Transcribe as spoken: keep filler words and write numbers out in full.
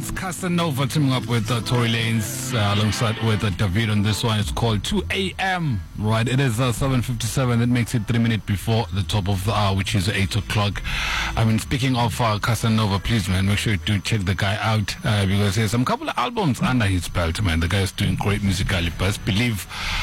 It's Casanova teaming up with uh, Tory Lanez uh, alongside with uh, David on this one. It's called two a.m. Right, it is uh, seven fifty-seven. That makes it three minutes before the top of the hour, which is eight o'clock. I mean, speaking of uh, Casanova, please, man, make sure to check the guy out uh, because there's some couple of albums under his belt, man. The guy is doing great musically. Best believe